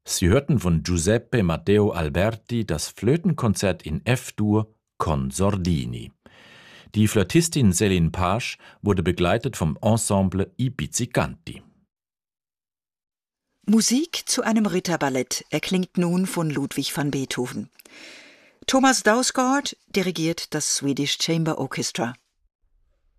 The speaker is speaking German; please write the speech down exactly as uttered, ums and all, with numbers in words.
Sie hörten von Giuseppe Matteo Alberti das Flötenkonzert in F-Dur con Sordini. Die Flötistin Céline Page wurde begleitet vom Ensemble I Pizzicanti. Musik zu einem Ritterballett erklingt nun von Ludwig van Beethoven. Thomas Dausgaard dirigiert das Swedish Chamber Orchestra.